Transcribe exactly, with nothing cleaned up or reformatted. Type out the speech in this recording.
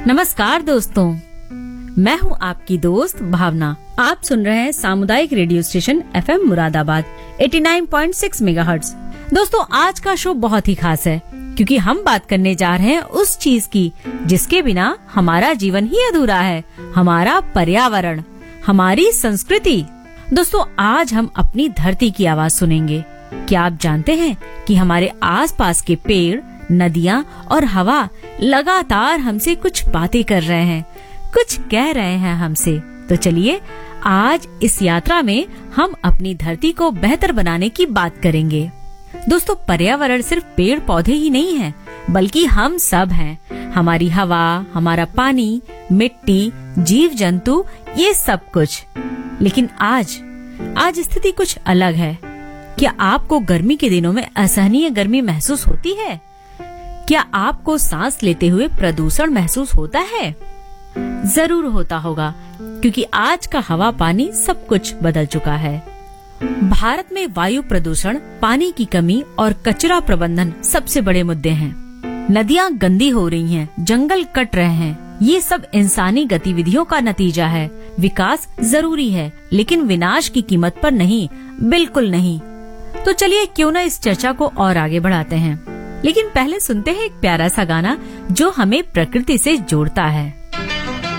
नमस्कार दोस्तों, मैं हूं आपकी दोस्त भावना। आप सुन रहे हैं सामुदायिक रेडियो स्टेशन एफएम मुरादाबाद नवासी पॉइंट छह मेगाहर्ट्ज। दोस्तों, आज का शो बहुत ही खास है क्योंकि हम बात करने जा रहे हैं उस चीज की जिसके बिना हमारा जीवन ही अधूरा है, हमारा पर्यावरण, हमारी संस्कृति। दोस्तों, आज हम अपनी धरती की आवाज सुनेंगे। क्या आप जानते हैं कि हमारे आसपास के पेड़, नदियाँ और हवा लगातार हमसे कुछ बातें कर रहे हैं, कुछ कह रहे हैं हमसे। तो चलिए आज इस यात्रा में हम अपनी धरती को बेहतर बनाने की बात करेंगे। दोस्तों, पर्यावरण सिर्फ पेड़ पौधे ही नहीं है, बल्कि हम सब हैं। हमारी हवा, हमारा पानी, मिट्टी, जीव जंतु, ये सब कुछ। लेकिन आज आज स्थिति कुछ अलग है। क्या आपको गर्मी के दिनों में असहनीय गर्मी महसूस होती है? क्या आपको सांस लेते हुए प्रदूषण महसूस होता है? जरूर होता होगा, क्योंकि आज का हवा पानी सब कुछ बदल चुका है। भारत में वायु प्रदूषण, पानी की कमी और कचरा प्रबंधन सबसे बड़े मुद्दे हैं। नदियाँ गंदी हो रही हैं, जंगल कट रहे हैं। ये सब इंसानी गतिविधियों का नतीजा है। विकास जरूरी है, लेकिन विनाश की कीमत पर नहीं, बिल्कुल नहीं। तो चलिए क्यों न इस चर्चा को और आगे बढ़ाते हैं। लेकिन पहले सुनते हैं एक प्यारा सा गाना जो हमें प्रकृति से जोड़ता है।